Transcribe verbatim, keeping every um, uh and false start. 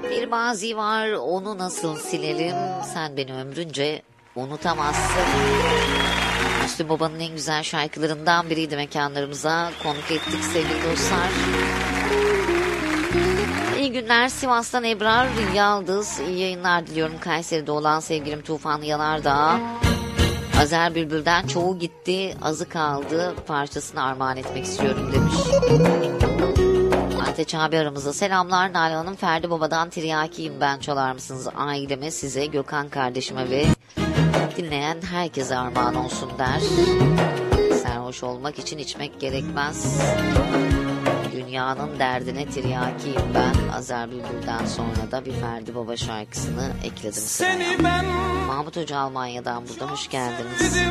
Bir mazi var, onu nasıl silelim? Sen beni ömrünce unutamazsın. Müslüm Baba'nın en güzel şarkılarından biriydi. Mekanlarımıza konuk ettik sevgili dostlar. İyi günler Sivas'tan Ebrar Yaldız. İyi yayınlar diliyorum. Kayseri'de olan sevgilim Tufan Yanardağ. Azer Bülbül'den çoğu gitti, azı kaldı. Parçasını armağan etmek istiyorum demiş. Ateş abi aramızda. Selamlar Nalan Hanım. Ferdi Baba'dan Tiryakiyim ben, çalar mısınız? Aileme, size, Gökhan kardeşime ve dinleyen herkese armağan olsun der. Sarhoş olmak için içmek gerekmez. Dünyanın derdine tiryakiyim ben. Azer Bülbül'den sonra da bir Ferdi Baba şarkısını ekledim sıraya. Mahmut Hoca Almanya'dan burada, hoş geldiniz.